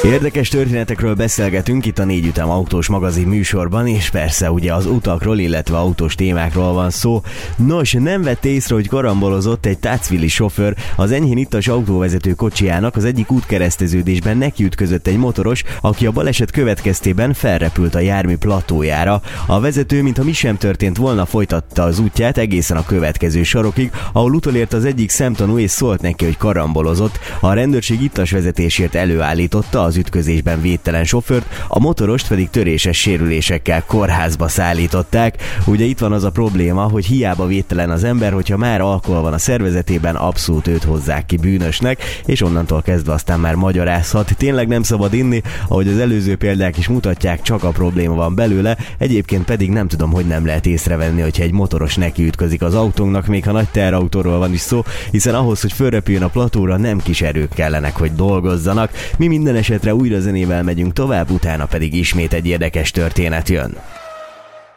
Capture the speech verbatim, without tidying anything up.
Érdekes történetekről beszélgetünk itt a Négy Ütem autós magazin műsorban, és persze ugye az utakról, illetve autós témákról van szó. Nos, nem vette észre, hogy karambolozott egy Touchsville-i sofőr, az enyhén ittas autóvezető kocsijának az egyik útkereszteződésben nekiütközött egy motoros, aki a baleset következtében felrepült a jármű platójára. A vezető, mintha mi sem történt volna, folytatta az útját egészen a következő sarokig, ahol utolért az egyik szemtanú és szólt neki, hogy karambolozott. A rendőrség ittas vezetésért előállította az ütközésben védtelen sofőrt, a motorost pedig töréses sérülésekkel kórházba szállították. Ugye itt van az a probléma, hogy hiába védtelen az ember, hogyha már alkohol van a szervezetében, abszolút őt hozzák ki bűnösnek, és onnantól kezdve aztán már magyarázhat. Tényleg nem szabad inni, ahogy az előző példák is mutatják, csak a probléma van belőle, egyébként pedig nem tudom, hogy nem lehet észrevenni, hogyha egy motoros nekiütközik az autónknak, még ha nagy teherautóról van is szó, hiszen ahhoz, hogy fölrepüljön a platóra, nem kis erők kellenek, hogy dolgozzanak. Mi minden esetre újra zenével megyünk tovább, utána pedig ismét egy érdekes történet jön.